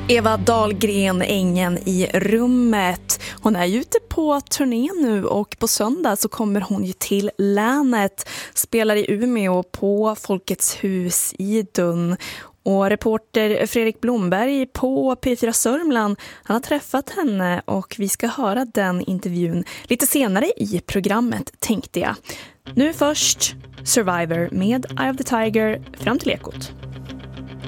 Eva Dahlgren, Ängen i rummet. Hon är ju ute på turné nu och på söndag så kommer hon ju till länet. Spelar i Umeå på Folkets hus i Dun. Och reporter Fredrik Blomberg på P4 Sörmland, han har träffat henne och vi ska höra den intervjun lite senare i programmet, tänkte jag. Nu först Survivor med Eye of the Tiger fram till Ekot.